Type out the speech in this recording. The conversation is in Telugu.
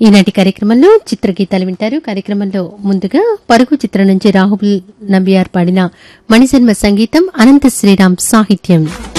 ఈనాటి కార్యక్రమంలో చిత్రగీతాలు వింటారు. కార్యక్రమంలో ముందుగా పరుగు చిత్రం నుంచి రాహుల్ నంబియార్ పాడిన మణిశర్మ సంగీతం, అనంత శ్రీరామ్ సాహిత్యం.